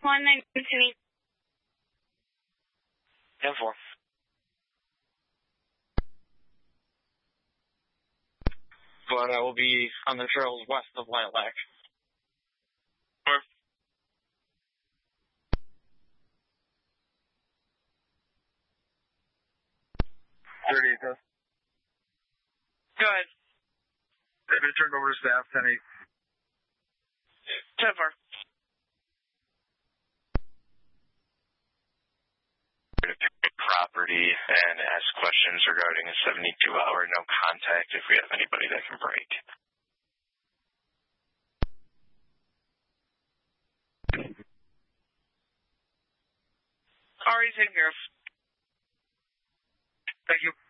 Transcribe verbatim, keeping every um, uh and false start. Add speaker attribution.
Speaker 1: one nine two.
Speaker 2: ten four. But I will be on the trails west of Lilac.
Speaker 3: Or
Speaker 4: thirty-eight, Go
Speaker 3: ahead.
Speaker 4: They've been turned over to staff, ten eight.
Speaker 3: ten four.
Speaker 5: Property and ask questions regarding a seventy-two hour no contact if we have anybody that can break.
Speaker 3: Already taken care of.
Speaker 4: Thank you.